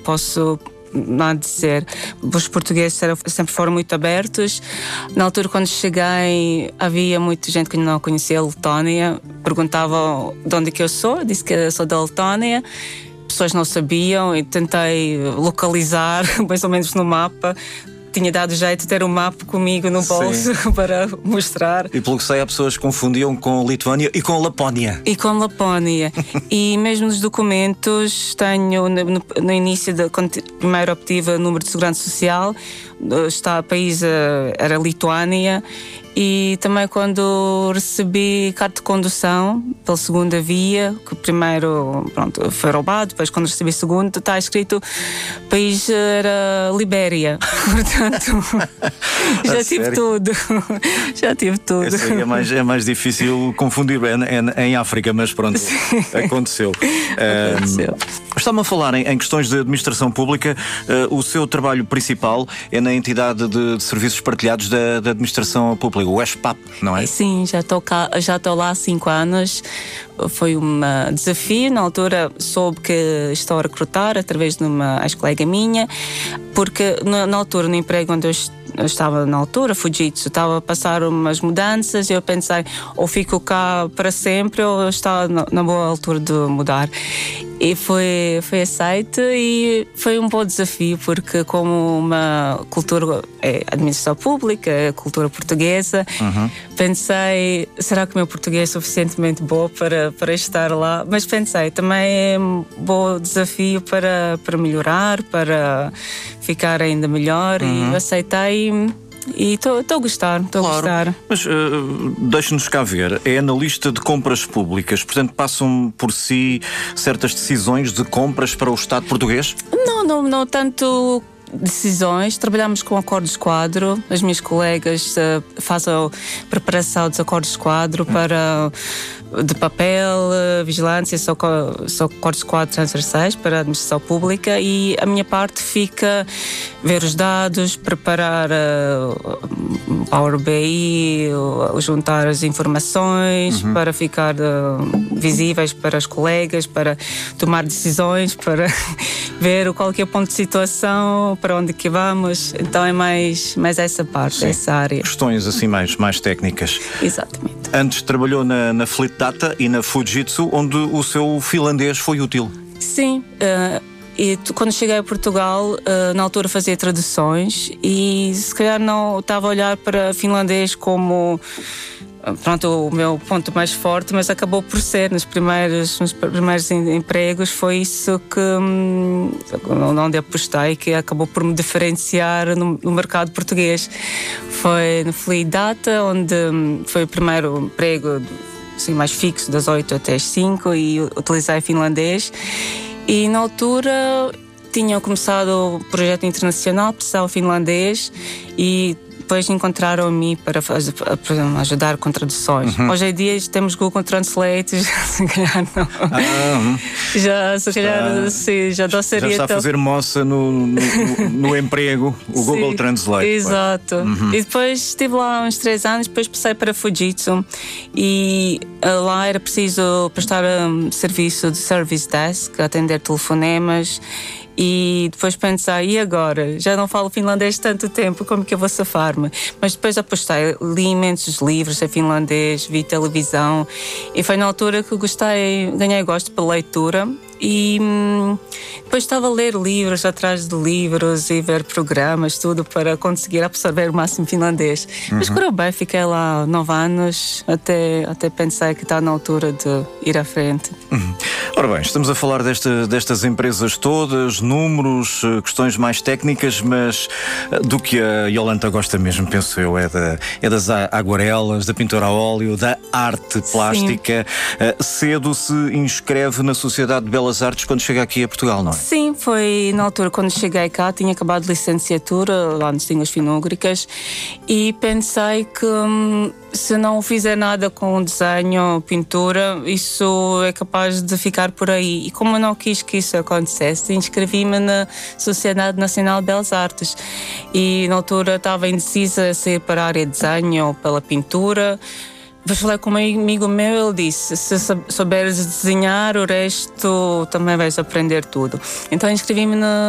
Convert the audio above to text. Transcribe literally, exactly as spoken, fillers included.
posso não dizer. Os portugueses sempre foram muito abertos. Na altura, quando cheguei, havia muita gente que não conhecia a Letónia. Perguntavam de onde é que eu sou. Disse que eu sou da Letónia. Pessoas não sabiam e tentei localizar mais ou menos no mapa. Tinha dado jeito de ter um mapa comigo no bolso. Sim. Para mostrar. E pelo que sei, há pessoas que confundiam com Lituânia e com Lapónia. E com Lapónia. E mesmo nos documentos, tenho no, no início, de, quando primeiro obtive o número de segurança social, está, o país era Lituânia. E também quando recebi carta de condução pela segunda via, que primeiro pronto, foi roubado, depois quando recebi segundo está escrito o país era Libéria. Portanto, já tive sério? tudo. Já tive tudo. Esse aí é mais, é mais difícil confundir em, em África, mas pronto, sim. aconteceu. aconteceu. Um, Está-me a falar em, em questões de administração pública. Uh, o seu trabalho principal é na entidade de, de serviços partilhados da, da administração pública, o ESPAP, não é? Sim, já estou cá, já estou lá há cinco anos. Foi um desafio. Na altura soube que estou a recrutar através de uma ex-colega minha, porque na, na altura, no emprego onde eu eu estava na altura, Fujitsu, estava a passar umas mudanças e eu pensei, ou fico cá para sempre ou está na, na boa altura de mudar. E foi, foi aceito e foi um bom desafio, porque como uma cultura, é administração pública, é cultura portuguesa, uhum. pensei, será que o meu português é suficientemente bom para, para estar lá? Mas pensei, também é um bom desafio para, para melhorar, para ficar ainda melhor, uhum. e aceitei. E estou a gostar, estou claro. a gostar. Mas uh, deixe-nos cá ver, é analista de compras públicas, portanto passam por si certas decisões de compras para o Estado português? Não, não, não tanto decisões, trabalhamos com acordos quadro, as minhas colegas uh, fazem a preparação dos acordos quadro para de papel, vigilância, são, são acordos quadro transversais para a administração pública e a minha parte fica ver os dados, preparar uh, Power B I, uh, juntar as informações uhum. para ficar uh, visíveis para os colegas, para tomar decisões, para ver qual que é o ponto de situação, para onde que vamos. Então é mais, mais essa parte, sim. essa área. Questões assim mais, mais técnicas. Exatamente. Antes trabalhou na, na Fleet Data e na Fujitsu, onde o seu finlandês foi útil. Sim, uh, e quando cheguei a Portugal, uh, na altura fazia traduções e se calhar não estava a olhar para finlandês como pronto, o meu ponto mais forte, mas acabou por ser nos primeiros, nos primeiros empregos, foi isso que hum, onde apostei, que acabou por me diferenciar no, no mercado português. Foi no Fleet Data, onde hum, foi o primeiro emprego assim, mais fixo, das oito até as cinco, e utilizei finlandês. E na altura tinham começado o projeto internacional, precisava finlandês, e depois encontraram-me para, fazer, para ajudar com traduções. Uhum. Hoje em dia temos Google Translate, se calhar não. Ah, já, se calhar, sim, já não seria. Já está tão... a fazer moça no, no, no emprego, o sim, Google Translate. Exato. Uhum. E depois estive lá uns três anos, depois passei para Fujitsu e lá era preciso prestar um serviço de service desk, atender telefonemas. E depois pensei, e agora? Já não falo finlandês tanto tempo, como que eu vou safar-me? Mas depois apostei, li imensos livros em finlandês, vi televisão e foi na altura que gostei, ganhei gosto pela leitura. E hum, depois estava a ler livros atrás de livros e ver programas, tudo para conseguir absorver o máximo finlandês. Uhum. Mas correu bem, fiquei lá nove anos, até, até pensei que está na altura de ir à frente. Uhum. Ora bem, estamos a falar desta, destas empresas todas, números, questões mais técnicas, mas do que a Yolanda gosta mesmo, penso eu, é, da, é das aguarelas, da pintura a óleo, da arte plástica. Sim. Cedo se inscreve na Sociedade de Belas Artes quando chega aqui a Portugal, não é? Sim, foi na altura quando cheguei cá, tinha acabado de licenciatura lá nas línguas finúgricas e pensei que hum, se não fizer nada com desenho ou pintura, isso é capaz de ficar por aí. E como eu não quis que isso acontecesse, inscrevi-me na Sociedade Nacional de Belas Artes e na altura estava indecisa se ir para a área de desenho ou pela pintura. Depois falei com um amigo meu, ele disse, se souberes desenhar, o resto também vais aprender tudo. Então inscrevi-me na